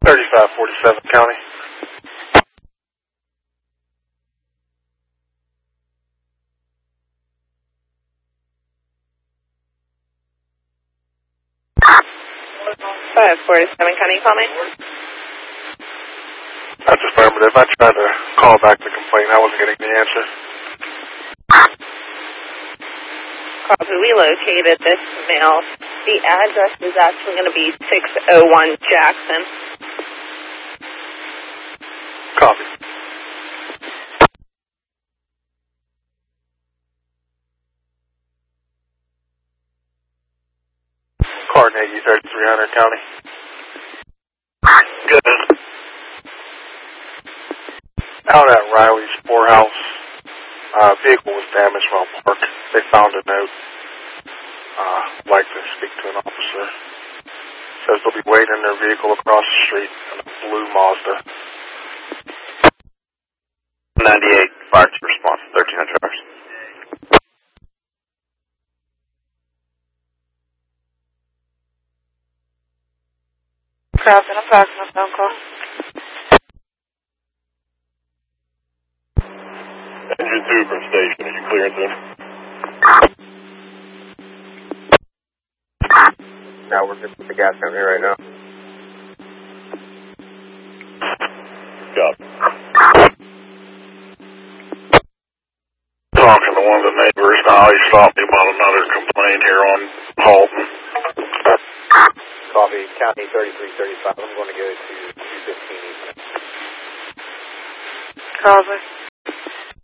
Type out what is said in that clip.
3547 County. County, call me. That's affirmative. I tried to call back the complaint. I wasn't getting the answer. Copy. We located this mail. The address is actually going to be 601 Jackson. Copy. Carnegie, 3300 County. Good. Out at Riley's Poorhouse, vehicle was damaged while parked. They found a note. Like to speak to an officer. Says they'll be waiting in their vehicle across the street in a blue Mazda. 98, fire to response, 1300 hours. Crossing, I'm passing my phone call. Engine 2 from station, are you clearing them? Now we're just at the gas company right now. Copy. Talking to one of the neighbors now, he stopped me about another complaint here on Halton. Copy, County 3335. I'm going to go to 215 East. Copy.